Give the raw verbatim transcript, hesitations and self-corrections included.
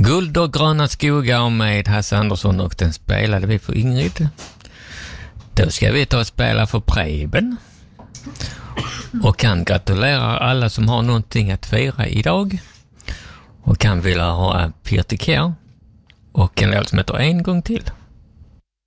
Guld och gröna skogar med Hasse Andersson, och den spelade vi för Ingrid. Då ska vi ta och spela för Preben. Och kan gratulera alla som har någonting att fira idag. Och kan vilja ha Peter Kjær. Och en låt som heter En gång till.